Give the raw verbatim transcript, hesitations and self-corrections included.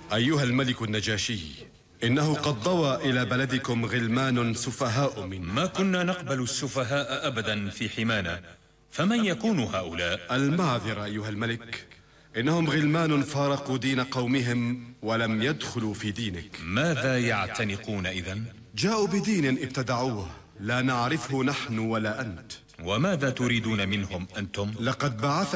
أيها الملك النجاشي، إنه قد ضوى إلى بلدكم غلمان سفهاء من ما كنا نقبل السفهاء أبدا في حمانا، فمن يكون هؤلاء؟ المعذرة أيها الملك، إنهم غلمان فارقوا دين قومهم ولم يدخلوا في دينك. ماذا يعتنقون إذن؟ جاءوا بدين ابتدعوه لا نعرفه نحن ولا أنت. وماذا تريدون منهم أنتم؟ لقد بعث